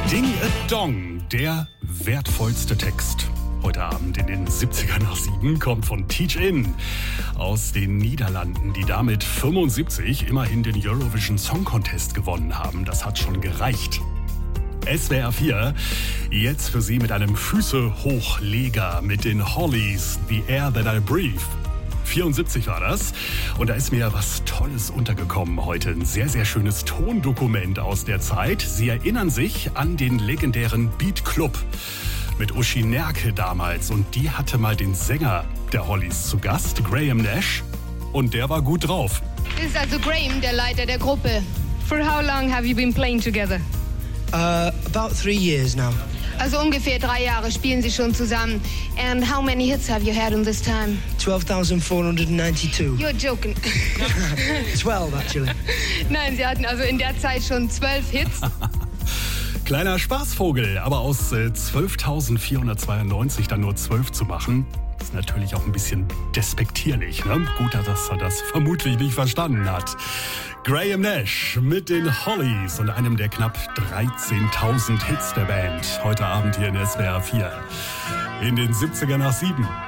Ding a Dong, der wertvollste Text. Heute Abend in den 70er nach 7 kommt von Teach In aus den Niederlanden, die damit 75 immerhin den Eurovision Song Contest gewonnen haben. Das hat schon gereicht. SWR 4, jetzt für Sie mit einem Füße-Hochleger mit den Hollies, The Air That I Breathe. 74 war das. Und da ist mir was Tolles untergekommen heute. Ein sehr, sehr schönes Tondokument aus der Zeit. Sie erinnern sich an den legendären Beat Club mit Uschi Nerke damals. Und die hatte mal den Sänger der Hollies zu Gast, Graham Nash. Und der war gut drauf. Das ist also Graham, der Leiter der Gruppe. For how long have you been playing together? About 3 years now. Also ungefähr 3 Jahre spielen Sie schon zusammen. And how many hits have you had in this time? 12,492. You're joking. 12, actually. Nein, Sie hatten also in der Zeit schon 12 Hits. Kleiner Spaßvogel, aber aus 12.492 dann nur 12 zu machen, ist natürlich auch ein bisschen despektierlich. Ne? Gut, dass er das vermutlich nicht verstanden hat. Graham Nash mit den Hollies und einem der knapp 13.000 Hits der Band. Heute Abend hier in SWR 4. In den 70er nach 7.